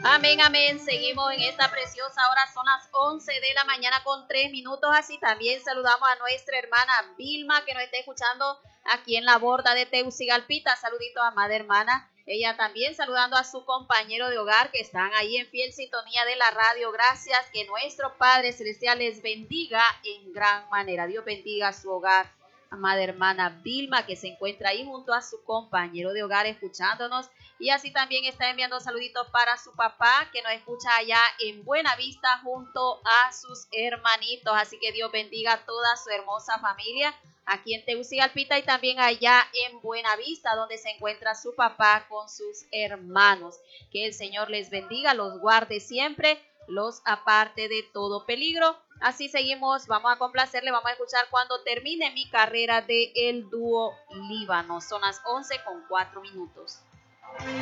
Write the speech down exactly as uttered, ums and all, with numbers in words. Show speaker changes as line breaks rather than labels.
Amén, amén. Seguimos en esta preciosa hora. Son las once de la mañana con tres minutos. Así también saludamos a nuestra hermana Vilma, que nos está escuchando aquí en la borda de Teucigalpita. Saludito, amada hermana. Ella también saludando a su compañero de hogar que están ahí en fiel sintonía de la radio. Gracias. Que nuestro Padre Celestial les bendiga en gran manera. Dios bendiga su hogar. Amada hermana Vilma, que se encuentra ahí junto a su compañero de hogar escuchándonos. Y así también está enviando saluditos para su papá, que nos escucha allá en Buenavista junto a sus hermanitos. Así que Dios bendiga a toda su hermosa familia aquí en Teucigalpita y también allá en Buenavista, donde se encuentra su papá con sus hermanos. Que el Señor les bendiga, los guarde siempre, los aparte de todo peligro. Así seguimos, vamos a complacerle, vamos a escuchar Cuando termine mi carrera de el dúo Líbano. Son las once con cuatro minutos.